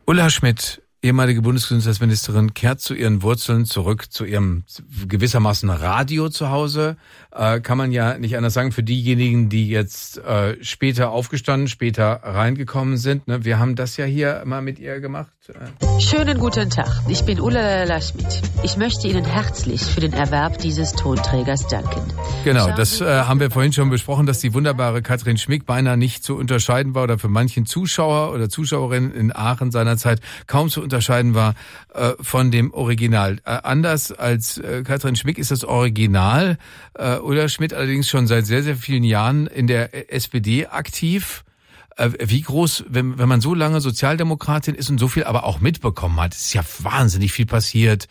Ulla Schmidt, ehemalige Bundesgesundheitsministerin, kehrt zu ihren Wurzeln zurück, zu ihrem gewissermaßen Radio zu Hause. Kann man ja nicht anders sagen, für diejenigen, die jetzt später aufgestanden, später reingekommen sind. Ne? Wir haben das ja hier mal mit ihr gemacht. Schönen guten Tag, ich bin Ulla Schmidt. Ich möchte Ihnen herzlich für den Erwerb dieses Tonträgers danken. Genau, das haben wir vorhin schon besprochen, dass die wunderbare Katrin Schmick beinahe nicht zu unterscheiden war oder für manchen Zuschauer oder Zuschauerinnen in Aachen seinerzeit kaum zu unterscheiden war von dem Original. Anders als Katrin Schmick ist das Original Ulla Schmidt allerdings schon seit sehr, sehr vielen Jahren in der SPD aktiv. Wie groß, wenn man so lange Sozialdemokratin ist und so viel aber auch mitbekommen hat, ist ja wahnsinnig viel passiert.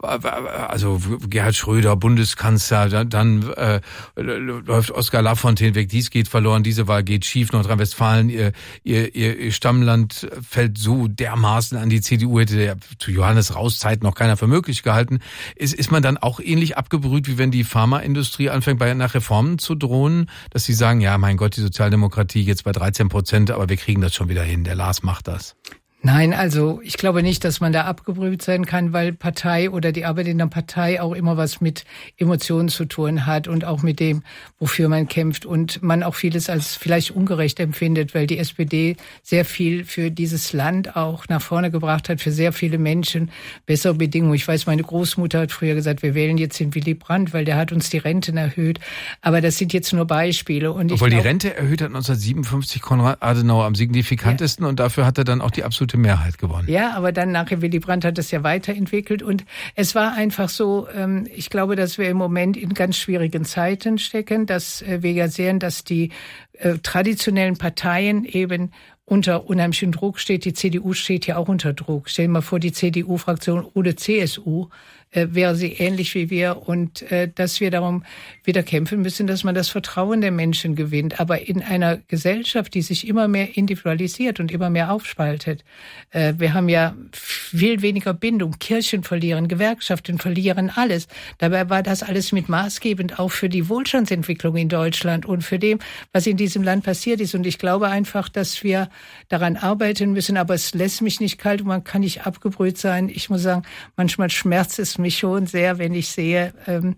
Also Gerhard Schröder, Bundeskanzler, dann läuft Oskar Lafontaine weg, dies geht verloren, diese Wahl geht schief, Nordrhein-Westfalen, ihr Stammland fällt so dermaßen an die CDU, hätte ja zu Johannes Rauhs Zeit noch keiner für möglich gehalten. Ist man dann auch ähnlich abgebrüht, wie wenn die Pharmaindustrie anfängt, nach Reformen zu drohen, dass sie sagen, ja, mein Gott, die Sozialdemokratie jetzt bei 13%, aber wir kriegen das schon wieder hin. Der Lars macht das. Nein, also ich glaube nicht, dass man da abgebrüht sein kann, weil Partei oder die Arbeit in der Partei auch immer was mit Emotionen zu tun hat und auch mit dem, wofür man kämpft und man auch vieles als vielleicht ungerecht empfindet, weil die SPD sehr viel für dieses Land auch nach vorne gebracht hat, für sehr viele Menschen bessere Bedingungen. Ich weiß, meine Großmutter hat früher gesagt, wir wählen jetzt den Willy Brandt, weil der hat uns die Renten erhöht. Aber das sind jetzt nur Beispiele. Und obwohl die Rente erhöht hat 1957 Konrad Adenauer am signifikantesten, ja. Und dafür hat er dann auch die absolute Mehrheit gewonnen. Ja, aber dann nachher Willy Brandt hat es ja weiterentwickelt und es war einfach so, ich glaube, dass wir im Moment in ganz schwierigen Zeiten stecken, dass wir ja sehen, dass die traditionellen Parteien eben unter unheimlichem Druck steht. Die CDU steht ja auch unter Druck. Stell dir mal vor, die CDU-Fraktion ohne CSU wäre sie ähnlich wie wir und dass wir darum wieder kämpfen müssen, dass man das Vertrauen der Menschen gewinnt. Aber in einer Gesellschaft, die sich immer mehr individualisiert und immer mehr aufspaltet, wir haben ja viel weniger Bindung. Kirchen verlieren, Gewerkschaften verlieren alles. Dabei war das alles mit maßgebend auch für die Wohlstandsentwicklung in Deutschland und für dem, was in diesem Land passiert ist. Und ich glaube einfach, dass wir daran arbeiten müssen, aber es lässt mich nicht kalt und man kann nicht abgebrüht sein. Ich muss sagen, manchmal schmerzt es mich schon sehr, wenn ich sehe,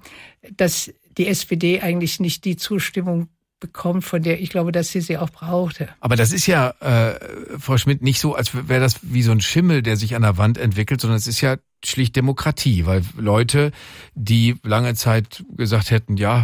dass die SPD eigentlich nicht die Zustimmung bekommt, von der ich glaube, dass sie auch brauchte. Aber das ist ja, Frau Schmidt, nicht so, als wäre das wie so ein Schimmel, der sich an der Wand entwickelt, sondern es ist ja schlicht Demokratie, weil Leute, die lange Zeit gesagt hätten, ja,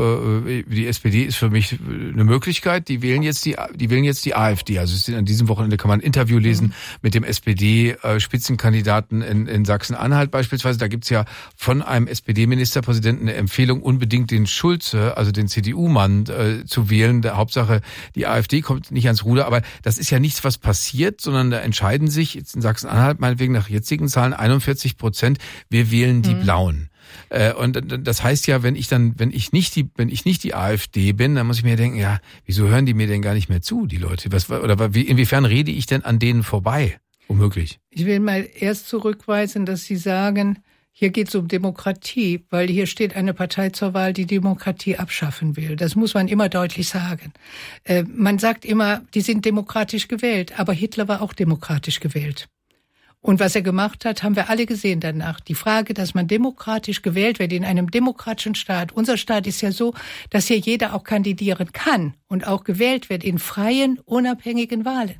die SPD ist für mich eine Möglichkeit, die wählen jetzt die AfD. Also an diesem Wochenende kann man ein Interview lesen mit dem SPD-Spitzenkandidaten in Sachsen-Anhalt beispielsweise. Da gibt's ja von einem SPD-Ministerpräsidenten eine Empfehlung, unbedingt den Schulze, also den CDU-Mann, zu wählen. Der Hauptsache, die AfD kommt nicht ans Ruder. Aber das ist ja nichts, was passiert, sondern da entscheiden sich jetzt in Sachsen-Anhalt meinetwegen nach jetzigen Zahlen 41%, wir wählen die Blauen. Und das heißt ja, wenn ich nicht die AfD bin, dann muss ich mir denken, ja, wieso hören die mir denn gar nicht mehr zu, die Leute? Inwiefern rede ich denn an denen vorbei? Womöglich. Ich will mal erst zurückweisen, dass Sie sagen, hier geht es um Demokratie, weil hier steht eine Partei zur Wahl, die Demokratie abschaffen will. Das muss man immer deutlich sagen. Man sagt immer, die sind demokratisch gewählt, aber Hitler war auch demokratisch gewählt. Und was er gemacht hat, haben wir alle gesehen danach. Die Frage, dass man demokratisch gewählt wird in einem demokratischen Staat. Unser Staat ist ja so, dass hier jeder auch kandidieren kann und auch gewählt wird in freien, unabhängigen Wahlen.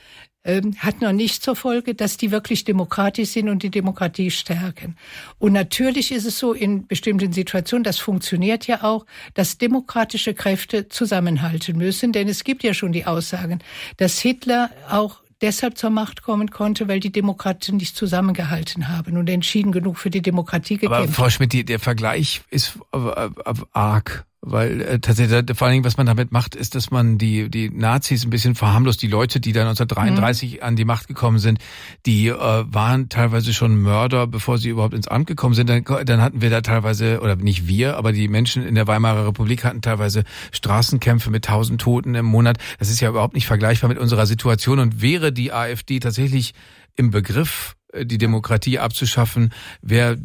Hat noch nicht zur Folge, dass die wirklich demokratisch sind und die Demokratie stärken. Und natürlich ist es so in bestimmten Situationen, das funktioniert ja auch, dass demokratische Kräfte zusammenhalten müssen. Denn es gibt ja schon die Aussagen, dass Hitler auch deshalb zur Macht kommen konnte, weil die Demokraten nicht zusammengehalten haben und entschieden genug für die Demokratie gekämpft haben. Aber Frau Schmidt, der Vergleich ist arg. Weil tatsächlich, vor allen Dingen, was man damit macht, ist, dass man die Nazis ein bisschen verharmlost. Die Leute, die da 1933 an die Macht gekommen sind, die waren teilweise schon Mörder, bevor sie überhaupt ins Amt gekommen sind. Dann hatten wir da teilweise, oder nicht wir, aber die Menschen in der Weimarer Republik hatten teilweise Straßenkämpfe mit 1000 Toten im Monat. Das ist ja überhaupt nicht vergleichbar mit unserer Situation. Und wäre die AfD tatsächlich im Begriff, die Demokratie abzuschaffen, wäre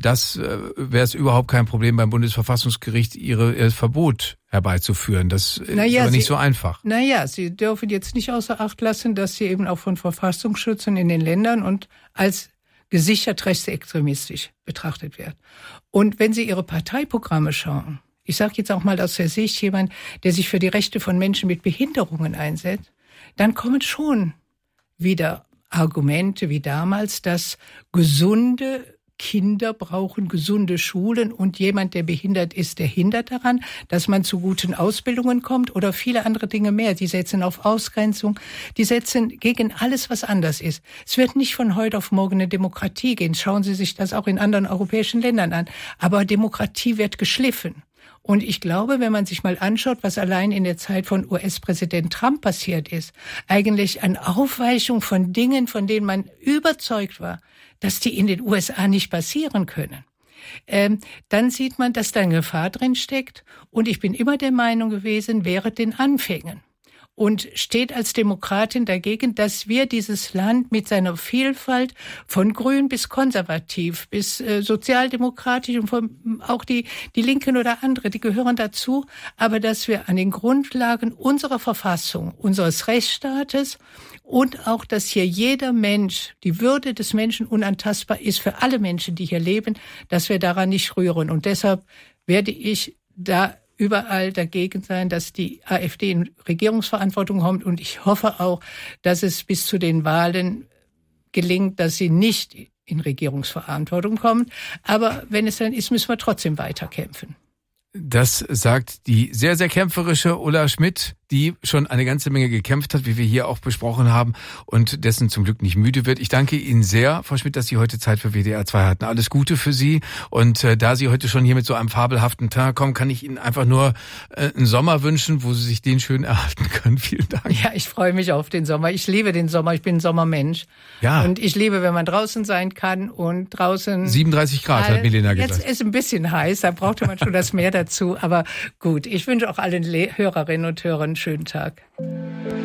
es überhaupt kein Problem beim Bundesverfassungsgericht, ihr Verbot herbeizuführen. Das ist aber nicht so einfach. Sie dürfen jetzt nicht außer Acht lassen, dass sie eben auch von Verfassungsschützern in den Ländern und als gesichert rechtsextremistisch betrachtet werden. Und wenn Sie Ihre Parteiprogramme schauen, ich sage jetzt auch mal aus der Sicht jemand, der sich für die Rechte von Menschen mit Behinderungen einsetzt, dann kommen schon wieder Argumente wie damals, dass gesunde Kinder brauchen gesunde Schulen und jemand, der behindert ist, der hindert daran, dass man zu guten Ausbildungen kommt oder viele andere Dinge mehr. Die setzen auf Ausgrenzung, die setzen gegen alles, was anders ist. Es wird nicht von heute auf morgen eine Demokratie gehen. Schauen Sie sich das auch in anderen europäischen Ländern an. Aber Demokratie wird geschliffen. Und ich glaube, wenn man sich mal anschaut, was allein in der Zeit von US-Präsident Trump passiert ist, eigentlich eine Aufweichung von Dingen, von denen man überzeugt war, dass die in den USA nicht passieren können, dann sieht man, dass da eine Gefahr drin steckt. Und ich bin immer der Meinung gewesen, während den Anfängen und steht als Demokratin dagegen, dass wir dieses Land mit seiner Vielfalt von grün bis konservativ bis sozialdemokratisch und auch die Linken oder andere, die gehören dazu, aber dass wir an den Grundlagen unserer Verfassung, unseres Rechtsstaates und auch, dass hier jeder Mensch, die Würde des Menschen unantastbar ist für alle Menschen, die hier leben, dass wir daran nicht rühren. Und deshalb werde ich da überall dagegen sein, dass die AfD in Regierungsverantwortung kommt. Und ich hoffe auch, dass es bis zu den Wahlen gelingt, dass sie nicht in Regierungsverantwortung kommen. Aber wenn es dann ist, müssen wir trotzdem weiterkämpfen. Das sagt die sehr, sehr kämpferische Ulla Schmidt, die schon eine ganze Menge gekämpft hat, wie wir hier auch besprochen haben und dessen zum Glück nicht müde wird. Ich danke Ihnen sehr, Frau Schmidt, dass Sie heute Zeit für WDR 2 hatten. Alles Gute für Sie. Und da Sie heute schon hier mit so einem fabelhaften Teint kommen, kann ich Ihnen einfach nur einen Sommer wünschen, wo Sie sich den schön erhalten können. Vielen Dank. Ja, ich freue mich auf den Sommer. Ich liebe den Sommer. Ich bin ein Sommermensch. Ja. Und ich liebe, wenn man draußen sein kann und draußen 37 Grad, hat Milena gesagt. Jetzt ist ein bisschen heiß, da brauchte man schon das Meer dazu. Aber gut, ich wünsche auch allen Hörerinnen und Hörern einen schönen Tag.